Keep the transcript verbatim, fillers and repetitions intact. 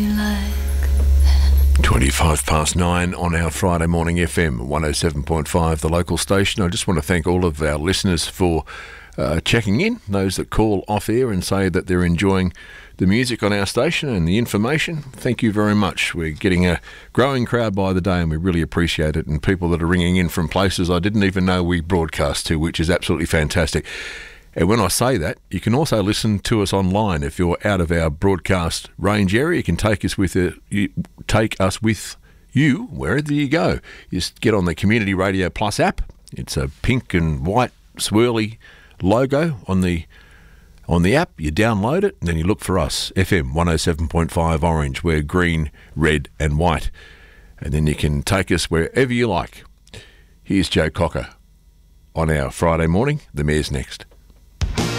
twenty-five past nine on our Friday morning F M one oh seven point five, the local station. I just want to thank all of our listeners for uh, checking in, those that call off air and say that they're enjoying the music on our station and the information. Thank you very much. We're getting a growing crowd by the day and we really appreciate it, and people that are ringing in from places I didn't even know we broadcast to, which is absolutely fantastic. And when I say that, you can also listen to us online. If you're out of our broadcast range area, you can take us with a, you, take us with you wherever you go. You just get on the Community Radio Plus app. It's a pink and white swirly logo on the on the app. You download it and then you look for us, F M one oh seven point five Orange. We're green, red and white. And then you can take us wherever you like. Here's Joe Cocker on our Friday morning. The Mayor's next.